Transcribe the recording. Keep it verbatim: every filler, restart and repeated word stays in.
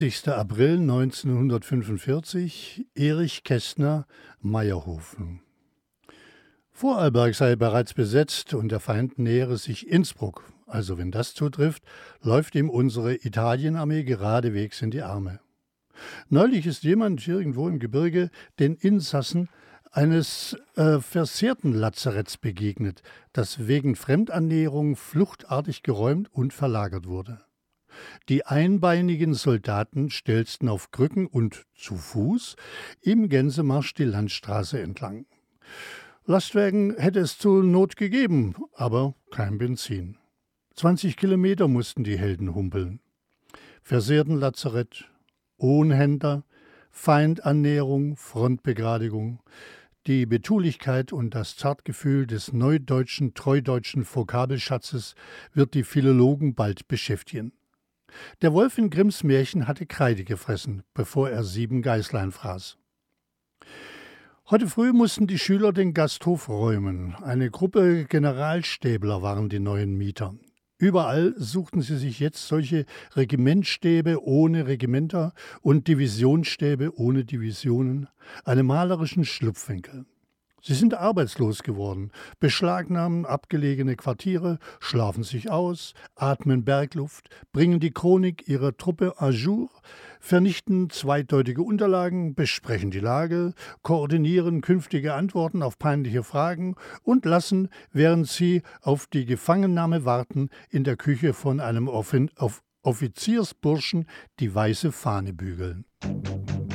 zwanzigster April neunzehnhundertfünfundvierzig, Erich Kästner, Mayrhofen. Vorarlberg sei bereits besetzt und der Feind nähere sich Innsbruck. Also wenn das zutrifft, läuft ihm unsere Italienarmee geradewegs in die Arme. Neulich ist jemand irgendwo im Gebirge den Insassen eines äh, versehrten Lazaretts begegnet, das wegen Fremdannäherung fluchtartig geräumt und verlagert wurde. Die einbeinigen Soldaten stelzten auf Krücken und zu Fuß im Gänsemarsch die Landstraße entlang. Lastwagen hätte es zur Not gegeben, aber kein Benzin. zwanzig Kilometer mussten die Helden humpeln. Versehrten Lazarett, Ohnhänder, Feindannäherung, Frontbegradigung. Die Betulichkeit und das Zartgefühl des neudeutschen, treudeutschen Vokabelschatzes wird die Philologen bald beschäftigen. Der Wolf in Grimms Märchen hatte Kreide gefressen, bevor er sieben Geißlein fraß. Heute früh mussten die Schüler den Gasthof räumen. Eine Gruppe Generalstäbler waren die neuen Mieter. Überall suchten sie sich jetzt solche Regimentstäbe ohne Regimenter und Divisionsstäbe ohne Divisionen, einen malerischen Schlupfwinkel. Sie sind arbeitslos geworden, beschlagnahmen abgelegene Quartiere, schlafen sich aus, atmen Bergluft, bringen die Chronik ihrer Truppe à jour, vernichten zweideutige Unterlagen, besprechen die Lage, koordinieren künftige Antworten auf peinliche Fragen und lassen, während sie auf die Gefangennahme warten, in der Küche von einem Offiziersburschen die weiße Fahne bügeln.